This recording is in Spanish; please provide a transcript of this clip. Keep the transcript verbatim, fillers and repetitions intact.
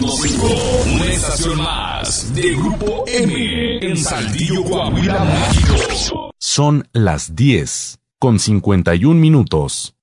punto cinco, una estación más de Grupo M en Saltillo, Coahuila, México. Son las diez con cincuenta y un minutos.